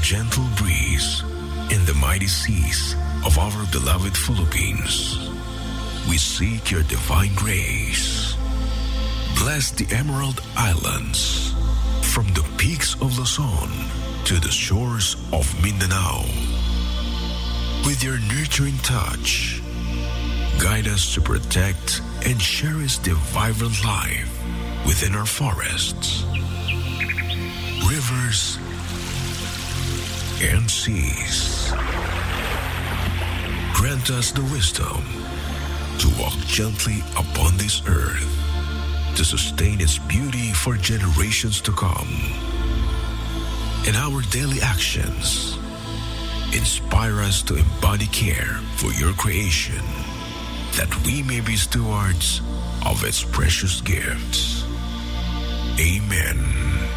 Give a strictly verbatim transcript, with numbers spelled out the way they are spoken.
gentle breeze in the mighty seas of our beloved Philippines. We seek your divine grace. Bless the Emerald Islands, from the peaks of Luzon to the shores of Mindanao. With your nurturing touch, guide us to protect and cherish the vibrant life within our forests, rivers, and seas. Grant us the wisdom to walk gently upon this earth, to sustain its beauty for generations to come. In our daily actions, inspire us to embody care for your creation, that we may be stewards of its precious gifts. Amen.